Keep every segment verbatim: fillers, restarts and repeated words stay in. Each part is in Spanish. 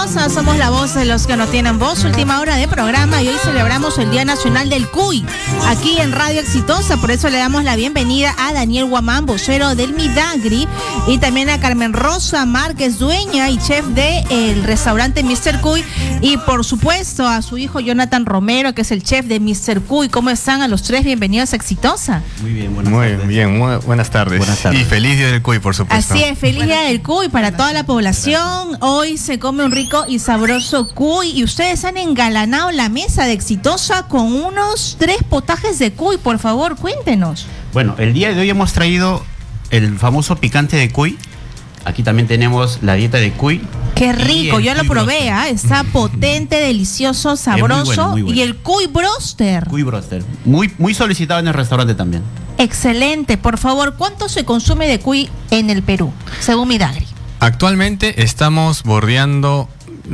Exitosa, somos la voz de los que no tienen voz, última hora de programa y hoy celebramos el Día Nacional del Cuy, aquí en Radio Exitosa, por eso le damos la bienvenida a Daniel Guamán, vocero del Midagri, y también a Carmen Rosa Márquez, dueña y chef del restaurante mister Cuy, y por supuesto a su hijo Jonathan Romero, que es el chef de mister Cuy. ¿Cómo están a los tres? Bienvenidos a Exitosa. Muy bien, buenas muy tardes. bien, muy buenas tardes. Buenas tardes. Y feliz Día del Cuy, por supuesto. Así es, feliz Día del Cuy para toda la población. Hoy se come un rico y sabroso cuy y ustedes han engalanado la mesa de Exitosa con unos tres potajes de cuy. Por favor, cuéntenos. Bueno, el día de hoy hemos traído el famoso picante de cuy. Aquí también tenemos la dieta de cuy. Qué rico, yo lo probé, ¿eh? Está potente, delicioso, sabroso. Muy bueno, muy bueno. Y el cuy broster. Cuy broster. Muy, muy solicitado en el restaurante también. Excelente. Por favor, ¿cuánto se consume de cuy en el Perú, según Midagri? Actualmente estamos bordeando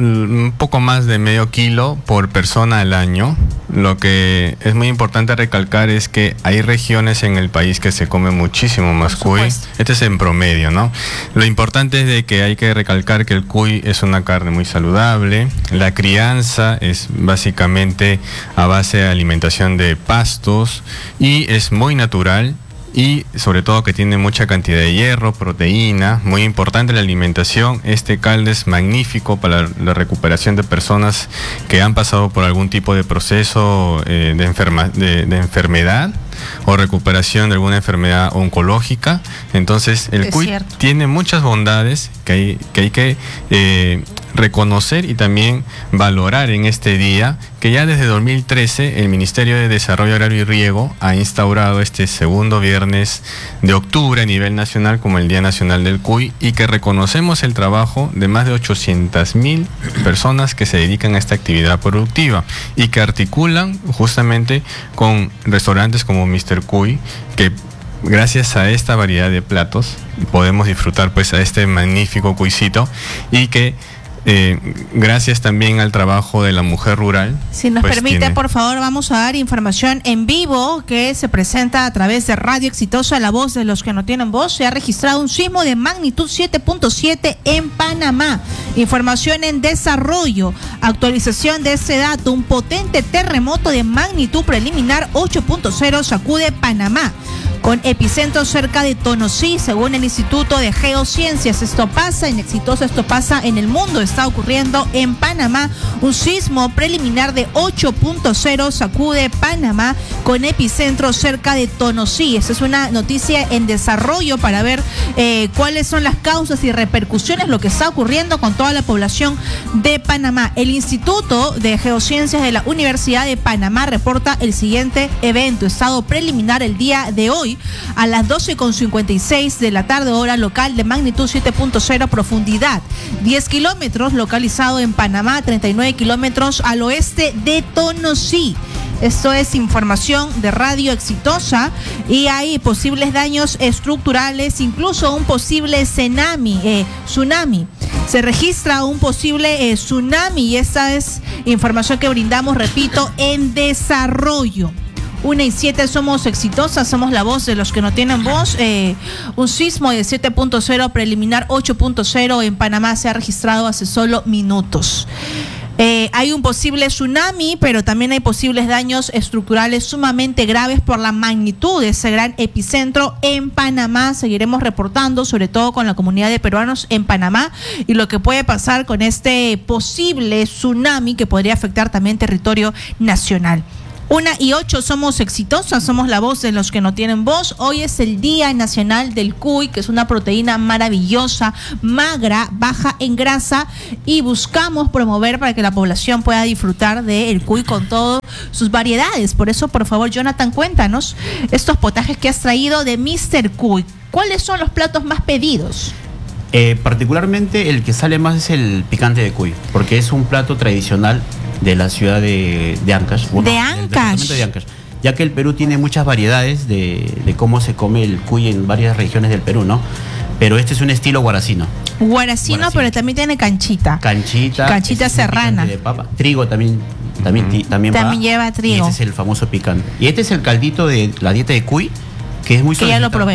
un poco más de medio kilo por persona al año. Lo que es muy importante recalcar es que hay regiones en el país que se come muchísimo más cuy. Este es en promedio, ¿no? Lo importante es de que hay que recalcar que el cuy es una carne muy saludable. La crianza es básicamente a base de alimentación de pastos y es muy natural. Y sobre todo que tiene mucha cantidad de hierro, proteína, muy importante la alimentación. Este caldo es magnífico para la recuperación de personas que han pasado por algún tipo de proceso eh, de, enferma, de, de enfermedad o recuperación de alguna enfermedad oncológica. Entonces el cuy tiene muchas bondades que hay que, hay que eh, reconocer y también valorar en este día, que ya desde dos mil trece el Ministerio de Desarrollo Agrario y Riego ha instaurado este segundo viernes de octubre a nivel nacional como el Día Nacional del Cuy, y que reconocemos el trabajo de más de ochocientas mil personas que se dedican a esta actividad productiva y que articulan justamente con restaurantes como mister Cuy, que gracias a esta variedad de platos podemos disfrutar pues a este magnífico cuycito, y que Eh, gracias también al trabajo de la mujer rural. Si nos pues permite, tiene... por favor, vamos a dar información en vivo que se presenta a través de Radio Exitosa, la voz de los que no tienen voz. Se ha registrado un sismo de magnitud siete punto siete en Panamá. Información en desarrollo. Actualización de este dato. Un potente terremoto de magnitud preliminar ocho punto cero sacude Panamá, con epicentro cerca de Tonosí, según el Instituto de Geociencias. Esto pasa en Exitosa, esto pasa en el mundo. Está ocurriendo en Panamá. Un sismo preliminar de ocho punto cero sacude Panamá, con epicentro cerca de Tonosí. Esta es una noticia en desarrollo para ver eh, cuáles son las causas y repercusiones, lo que está ocurriendo con toda la población de Panamá. El Instituto de Geociencias de la Universidad de Panamá reporta el siguiente evento: estado preliminar el día de hoy a las doce con cincuenta y seis de la tarde, hora local, de magnitud siete punto cero, profundidad diez kilómetros, localizado en Panamá, treinta y nueve kilómetros al oeste de Tonosí. Esto es información de Radio Exitosa, y hay posibles daños estructurales, incluso un posible tsunami. Eh, tsunami. Se registra un posible eh, tsunami, y esta es información que brindamos, repito, en desarrollo. Una y siete, somos Exitosas, somos la voz de los que no tienen voz. Eh, un sismo de siete punto cero, preliminar ocho punto cero en Panamá se ha registrado hace solo minutos. Eh, hay un posible tsunami, pero también hay posibles daños estructurales sumamente graves por la magnitud de ese gran epicentro en Panamá. Seguiremos reportando, sobre todo con la comunidad de peruanos en Panamá, y lo que puede pasar con este posible tsunami que podría afectar también territorio nacional. Una y ocho, somos Exitosas, somos la voz de los que no tienen voz. Hoy es el Día Nacional del Cuy, que es una proteína maravillosa, magra, baja en grasa, y buscamos promover para que la población pueda disfrutar del cuy con todas sus variedades. Por eso, por favor, Jonathan, cuéntanos estos potajes que has traído de mister Cuy. ¿Cuáles son los platos más pedidos? Eh, particularmente el que sale más es el picante de cuy, porque es un plato tradicional de la ciudad de, de Ancash. Bueno, de Ancash. De Ancash. Ya que el Perú tiene muchas variedades de, de cómo se come el cuy en varias regiones del Perú, ¿no? Pero este es un estilo guaracino. Guaracino, guaracino. Pero también tiene canchita. Canchita. Canchita serrana. De papa. Trigo también. También, mm. también, también lleva trigo. Y este es el famoso picante. Y este es el caldito de la dieta de cuy, que es muy que ya lo probé.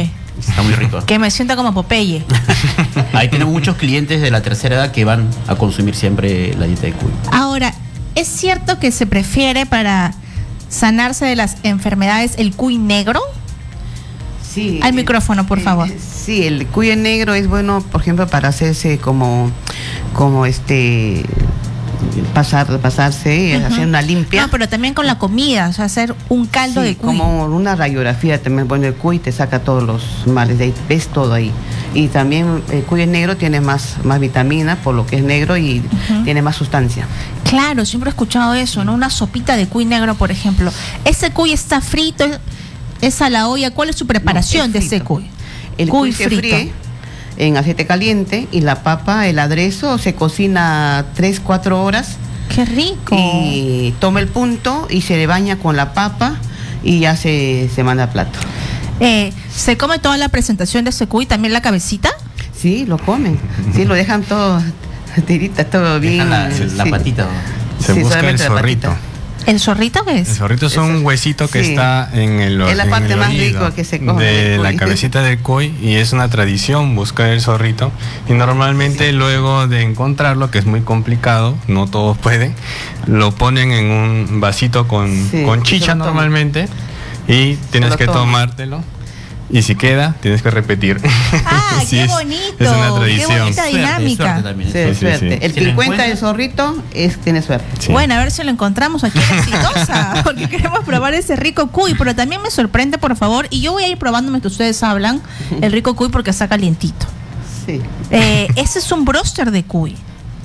Está muy rico. Que me sienta como Popeye. Ahí tenemos muchos clientes de la tercera edad que van a consumir siempre la dieta de cuy. Ahora, ¿es cierto que se prefiere para sanarse de las enfermedades el cuy negro? Sí. Al micrófono, por eh, favor. Sí, el cuy negro es bueno, por ejemplo, para hacerse como, como este, pasar, pasarse, Ujú. hacer una limpia. No, pero también con la comida, o sea, hacer un caldo Sí, de cuy. como una radiografía también, bueno, el cuy te saca todos los males de ahí, ves todo ahí. Y también el cuy negro tiene más, más vitamina, por lo que es negro, y Ujú. tiene más sustancia. Claro, siempre he escuchado eso, ¿no? Una sopita de cuy negro, por ejemplo. ¿Ese cuy está frito? ¿Es a la olla? ¿Cuál es su preparación No, es de ese frito. cuy? El cuy, se fríe en aceite caliente y la papa, el aderezo, se cocina tres, cuatro horas. ¡Qué rico! Y toma el punto y se le baña con la papa y ya se, se manda a plato. Eh, ¿Se come toda la presentación de ese cuy, también la cabecita? Sí, lo comen. Sí, lo dejan todo, tirita, todo bien. Dejan la, la sí. patita, ¿no? Se Sí, busca el solamente la zorrito. patita. ¿El zorrito qué El es? zorrito es un Eso- huesito que sí. está en el Es la en parte el más oído rico que se come de del la cuy. cabecita del cuy, y es una tradición buscar el zorrito, y normalmente luego de encontrarlo, que es muy complicado, no todos pueden, lo ponen en un vasito con, Sí, con y se chicha lo toman. normalmente, y tienes lo que toman. tomártelo. Y si queda, tienes que repetir. ¡Ah, Sí, qué es- bonito! Es una ¡Qué tradición. bonita Suerte, dinámica! suerte también. Sí, Sí, sí, suerte. sí. El Si que lo encuentra el encuentra- zorrito es, tiene suerte. Sí. Bueno, a ver si lo encontramos aquí en Exitosa, porque queremos probar ese rico cuy, pero también me sorprende, por favor, y yo voy a ir probando mientras ustedes hablan, el rico cuy porque está calientito. Sí, Eh, ese es un broster de cuy.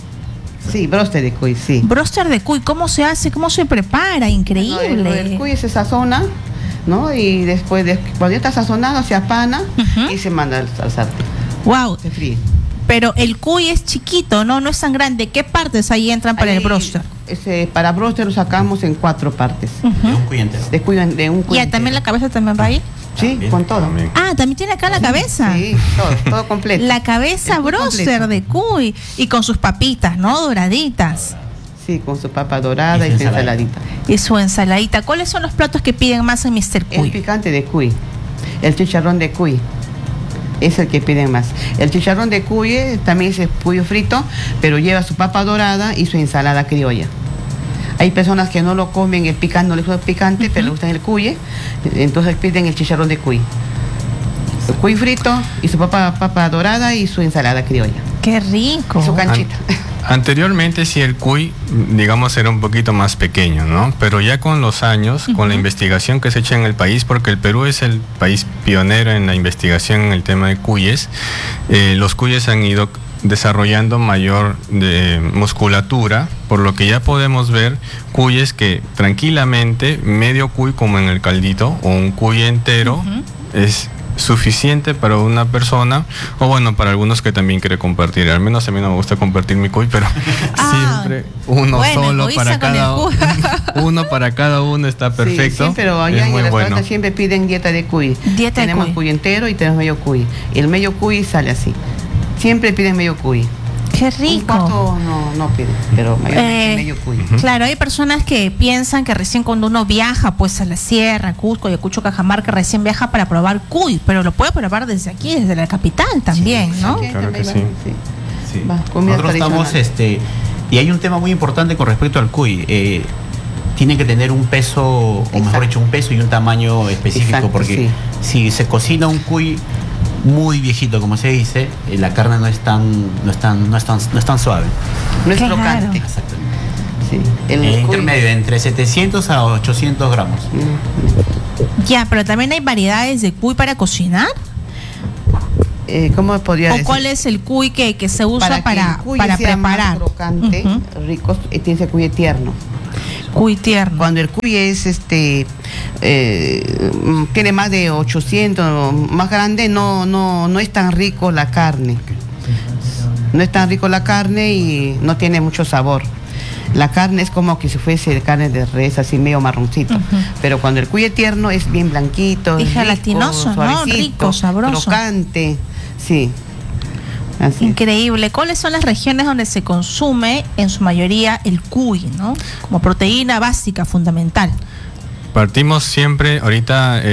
sí, broster de cuy, sí. Broster de cuy, ¿cómo se hace? ¿Cómo se prepara? No, el, Increíble. el cuy se sazona, ¿no? Y después, de, cuando ya está sazonado, se apana Ujú. y se manda al, al sartén. Wow, Se fríe. pero el cuy es chiquito, ¿no? No es tan grande. ¿Qué partes ahí entran para el Ahí, broster? Ese, para broster lo sacamos en cuatro partes. De un cuy entero. De, cuy, de un cuy. Ya, ¿también la entero. cabeza también va ahí? Sí, También. con todo. También. Ah, también tiene acá la cabeza. Sí, todo, todo completo. La cabeza El cuy broster completo. de cuy y con sus papitas, ¿no? Doraditas. Sí, con su papa dorada Y y su su ensaladita. Y su ensaladita. ¿Cuáles son los platos que piden más en mister El Cuy? picante de cuy, el chicharrón de cuy, es el que piden más. El chicharrón de cuy eh, también es pollo frito, pero lleva su papa dorada y su ensalada criolla. Hay personas que no lo comen, el picante no les gusta el picante, Ujú. pero les gusta el cuy, eh, entonces piden el chicharrón de cuy. El cuy frito y su papa, papa dorada y su ensalada criolla. ¡Qué rico! Y su canchita. Anteriormente sí el cuy, digamos, era un poquito más pequeño, ¿no? Pero ya con los años, con la Ujú. investigación que se echa en el país, porque el Perú es el país pionero en la investigación en el tema de cuyes, eh, los cuyes han ido desarrollando mayor de musculatura, por lo que ya podemos ver cuyes que tranquilamente, medio cuy como en el caldito, o un cuy entero, Ujú. es suficiente para una persona, o bueno, para algunos que también quiere compartir. Al menos a mí no me gusta compartir mi cuy, pero Ah, siempre uno bueno, solo egoísta para con cada el cuy. uno para cada uno está perfecto. Sí, sí, pero allá es en muy el bueno. restaurante siempre piden dieta de cuy. Dieta de tenemos cuy. cuy entero y tenemos medio cuy. Y el medio cuy sale así. Siempre piden medio cuy. ¡Qué Un rico! cuarto no, no piden, pero mayormente Eh, medio cuy. Claro, hay personas que piensan que recién cuando uno viaja pues a la sierra, Cusco, Ayacucho, Cajamarca, recién viaja para probar cuy, pero lo puede probar desde aquí, desde la capital también, ¿no? Sí, Claro que también sí. va, Sí. Va, comida Nosotros estamos, tradicional. este, y hay un tema muy importante con respecto al cuy. Eh, tiene que tener un peso, o mejor Exacto. dicho, un peso y un tamaño específico, Exacto, porque si se cocina un cuy muy viejito, como se dice, eh, la carne no es tan, no es tan, no es tan, no es tan suave. No es Claro. crocante. Exactamente. Sí. El En cuy- intermedio, entre setecientos a ochocientos gramos. Mm, Ya, pero también hay variedades de cuy para cocinar. eh, ¿Cómo podría ¿O decir? cuál es el cuy que, que se usa que para, el cuy para sea más preparar? crocante, Ujú. rico, eh, tiene ese cuy tierno. Cuy tierno. Cuando el cuy es este eh, mm, tiene más de ochocientos, más grande, no no no es tan rico la carne. No es tan rico la carne y no tiene mucho sabor. La carne es como que si fuese carne de res, así medio marroncito. Ujú. Pero cuando el cuy es tierno es bien blanquito, Y es gelatinoso, rico, ¿no? suavecito, Rico, sabroso. crocante. Sí. Así. Increíble. ¿Cuáles son las regiones donde se consume en su mayoría el cuy, ¿no? Como proteína básica, fundamental. Partimos siempre, ahorita